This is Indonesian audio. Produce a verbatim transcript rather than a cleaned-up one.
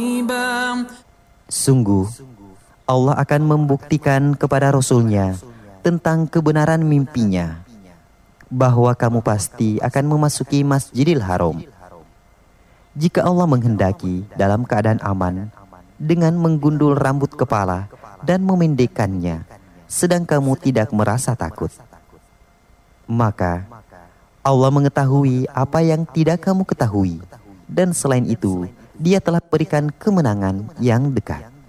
Sungguh, Allah akan membuktikan kepada Rasul-Nya tentang kebenaran mimpinya, bahwa kamu pasti akan memasuki Masjidil Haram. Jika Allah menghendaki dalam keadaan aman, dengan menggundul rambut kepala dan memendekkannya, sedang kamu tidak merasa takut, maka Allah mengetahui apa yang tidak kamu ketahui, dan selain itu, Dia telah berikan kemenangan yang dekat.